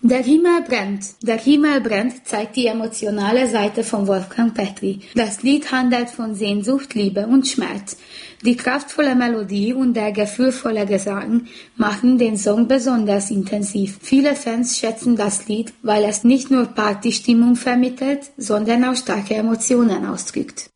Der Himmel brennt. Der Himmel brennt zeigt die emotionale Seite von Wolfgang Petry. Das Lied handelt von Sehnsucht, Liebe und Schmerz. Die kraftvolle Melodie und der gefühlvolle Gesang machen den Song besonders intensiv. Viele Fans schätzen das Lied, weil es nicht nur Partystimmung vermittelt, sondern auch starke Emotionen ausdrückt.